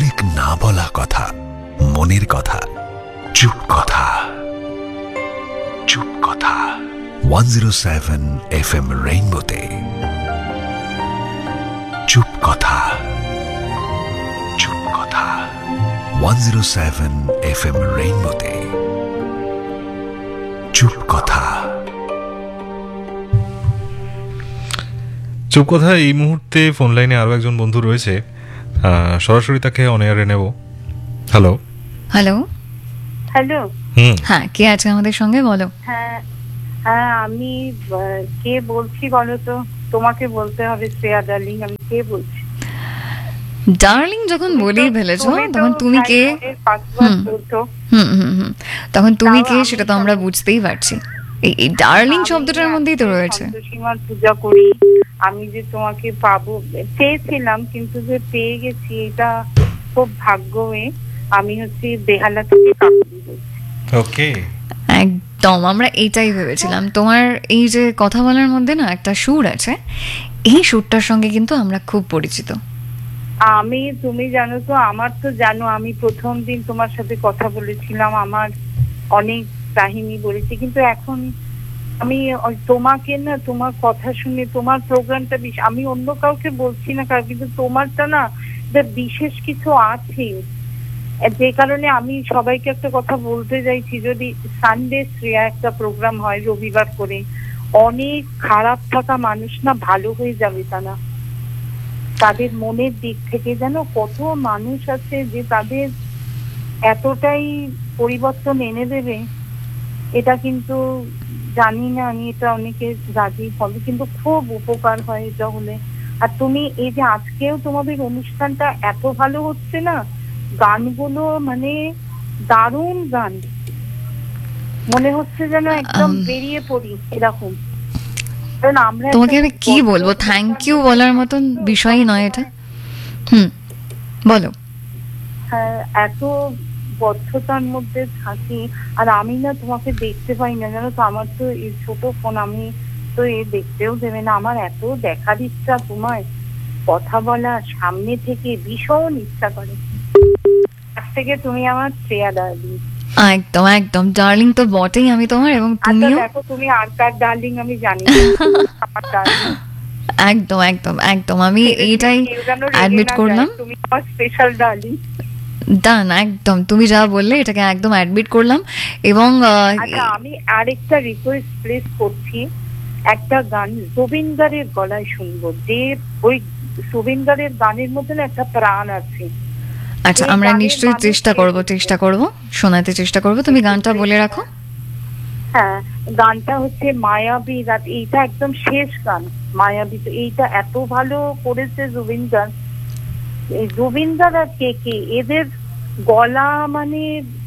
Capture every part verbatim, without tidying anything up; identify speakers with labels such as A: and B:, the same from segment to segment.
A: অনেক না বলা কথা, মনের কথা, চুপ কথা, চুপ কথা। One zero seven F M রেইনবোতে চুপ কথা, চুপ কথা। One zero seven F M রেইনবোতে চুপ কথা।
B: চুপ কথা। এই মুহূর্তে ফোন লাইনে আরো একজন বন্ধু রয়েছে, সরাসরি তাকে অন এয়ারে নেব। Hello
C: hello
D: hello.
B: হুম
C: হ্যাঁ, কে আছে আমাদের সঙ্গে বলো?
D: হ্যাঁ হ্যাঁ আমি আহ, কে বলছি বলো তো? তোমাকে বলতে হবে শ্রেয়া ডার্লিং। আমি কে বলছি?
C: ডার্লিং যখন বলেই ফেলেছো তখন তুমি কে?
D: পাসওয়ার্ড বলতো।
C: হুম হুম হুম তখন তুমি
D: তাও
C: কে
D: আমি
C: সেটা তো আমরা
D: সব-
C: বুঝতেই পারছি। এই এই ডার্লিং শব্দটার মধ্যেই তো রয়েছে।
D: সন্তোষীমার পূজা করি আমি, যে তোমাকে পাবো চেয়েছিলাম কিন্তু যে পেয়ে গেছি, এটা খুব ভাগ্য হয়ে। আমি হচ্ছে বেহালা থেকে কাকুলি বলছি।
B: ওকে।
C: একদম আমরা এটাই ভেবেছিলাম। তোমার এই যে কথা বলার মধ্যে না একটা সুর আছে, এই সুরটার সঙ্গে কিন্তু আমরা খুব পরিচিত।
D: আমি, তুমি জানো তো, আমার তো জানো আমি প্রথম দিন তোমার সাথে কথা বলেছিলাম, আমার অনেক কাহিনী বলেছি, কিন্তু এখন আমি ওই তোমাকে না, তোমার কথা শুনে তোমার প্রোগ্রামটা, আমি অন্য কাউকে বলছি না কারণ, কিন্তু তোমারটা না বিশেষ কিছু আছে, যে কারণে আমি সবাইকে একটা কথা বলতে চাইছি, যদি সানডে শ্রেয়া একটা প্রোগ্রাম হয় রবিবার করে, অনেক খারাপ থাকা মানুষ না ভালো হয়ে যাবে। তা না, তাদের মনের দিক থেকে যেন কত মানুষ আছে যে তাদের এতটাই পরিবর্তন এনে দেবে, এটা কিন্তু জানি না আমি, এটা অনেকে রাজি হবে, কিন্তু খুব উপকার হয় এটা হলে। আর তুমি এই যে আজকেও তোমাদের অনুষ্ঠানটা এত ভালো হচ্ছে না, গানগুলো মানে দারুণ গান, মনে হচ্ছে যেন একদম বেরিয়ে পড়ি এরকম। আমরা
C: তোমাকে আমি কি বলবো, থ্যাংক ইউ বলার মতন বিষয়ই নয় এটা। হুম বলো।
D: হ্যাঁ, এত বদ্ধতার মধ্যে থাকি, আর আমি না তোমাকে দেখতে পাই না জানো তো, আমার তো এই ছোট ফোন, আমি তো এ দেখতেও দেবে না। আমার এত দেখার ইচ্ছা, তোমায় কথা বলা সামনে থেকে ভীষণ ইচ্ছা করে। আজ থেকে তুমি আমার শ্রেয়া ডার্লিং।
C: একদম একদম ডার্লিং তো বটেই আমি তোমার, এবং
D: আচ্ছা
C: তুমিও।
D: দেখো, তুমি আর কার ডার্লিং আমি জানি না, আমার ডার্লিং।
C: একদম একদম একদম আমি এইটাই অ্যাডমিট করলাম।
D: তুমি আমার স্পেশাল ডার্লিং।
C: ডান, একদম তুমি যা বললে এটাকে একদম অ্যাডমিট করলাম। এবং
D: আচ্ছা, আমি আরেকটা রিকোয়েস্ট প্লেস করছি, একটা গান জুবিনদারের গলায় শুনবো, যে ওই জুবিনদারের গানের মধ্যে একটা প্রাণ আছে।
C: আচ্ছা, আমরা নিশ্চয়ই চেষ্টা করব চেষ্টা করব শোনাতে চেষ্টা করব। তুমি গানটা বলে রাখো।
D: হ্যাঁ, গানটা হচ্ছে মায়াবী রাত। এইটা একদম শেষ গান, মায়াবী। তো এইটা এত ভালো করেছে জুবিনদার। এই জুবিনদার আর কে কে, এদের গলা মানে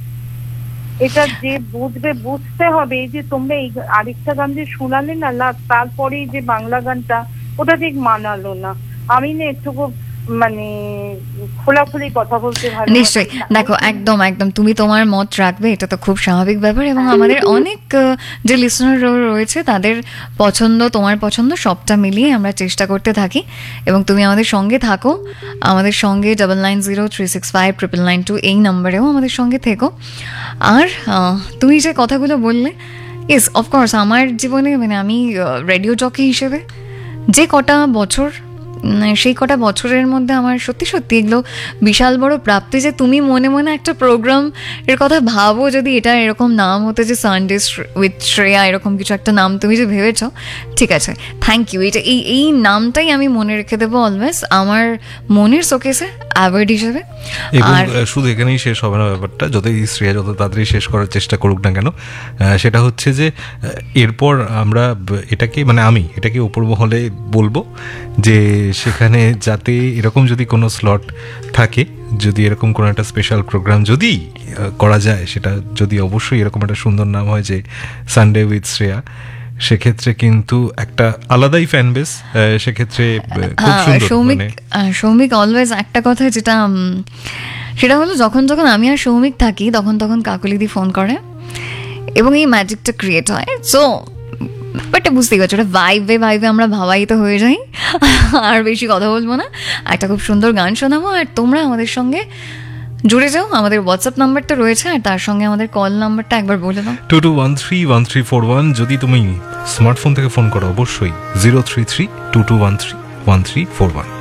D: এটা যে বুঝবে, বুঝতে হবে। এই যে তোমরা এই আরেকটা গান যে শোনালে না লাস্ট, তারপরে যে বাংলা গানটা, ওটা ঠিক মানালো না। আমি না একটু মানে খোলাখুলি কথা বলতে ভালো।
C: নিশ্চয়ই, দেখো একদম একদম তুমি তোমার মত রাখবে, এটা তো খুব স্বাভাবিক ব্যাপার। এবং আমাদের অনেক যে লিসনার রয়েছে তাদের পছন্দ, তোমার পছন্দ, সবটা মিলিয়ে আমরা চেষ্টা করতে থাকি। এবং তুমি আমাদের সঙ্গে থাকো, আমাদের সঙ্গে double nine zero three six five triple nine two এই নাম্বারেও আমাদের সঙ্গে থেকো। আর তুমি যে কথাগুলো বললে, ইয়েস অফকোর্স আমার জীবনে মানে আমি রেডিও জকি হিসেবে যে কটা বছর, সেই কটা বছরের মধ্যে আমার সত্যি সত্যি এগুলো বিশাল বড় প্রাপ্তি, যে তুমি মনে মনে একটা প্রোগ্রাম এর কথা ভাবো, যদি এটা এরকম নাম হতো যে সানডে উইথ শ্রেয়া, এরকম কিছু একটা নাম তুমি যে ভেবেছো, ঠিক আছে, থ্যাংক ইউ। এটা এই এই নামটাই আমি মনে রেখে দেবো অলওয়েজ আমার মনের শোকেসে অ্যাওয়ার্ড হিসেবে।
B: আর শুধু এখানেই শেষ হবে না ব্যাপারটা, যতই শ্রেয়া যত তাড়াতাড়ি শেষ করার চেষ্টা করুক না কেন, সেটা হচ্ছে যে এরপর আমরা এটাকে মানে আমি এটাকে উপর মহলে বলবো যে সেখানে যাতে এরকম যদি কোনো স্লট থাকে, যদি এরকম কোনো একটা স্পেশাল প্রোগ্রাম যদি করা যায়, সেটা যদি অবশ্যই এরকম একটা সুন্দর নাম হয় যে সানডে উইথ শ্রেয়া, সেক্ষেত্রে কিন্তু একটা আলাদাই ফ্যান বেস, সেক্ষেত্রে খুব সুন্দর।
C: সৌমিক সৌমিক অলওয়েজ একটা কথা যেটা, সেটা হলো যখন যখন আমি আর সৌমিক থাকি তখন তখন কাকলিদি ফোন করে এবং এই ম্যাজিকটা ক্রিয়েট হয়। সো ব্যাপারটা বুঝতেই পারছো, ওটা ভাইবে ভাইবে আমরা ভাবাই তো হয়ে যাই। আর বেশি কথা বলবো না, একটা খুব সুন্দর গান শোনাবো আর তোমরা আমাদের সঙ্গে জুড়ে যাও। আমাদের হোয়াটসঅ্যাপ নাম্বার তো রয়েছে, আর তার সঙ্গে আমাদের কল নাম্বারটা একবার বলে দাও।
B: Two two one three one three four one. যদি তুমি স্মার্টফোন থেকে ফোন করো অবশ্যই zero three three two two one three one three four one.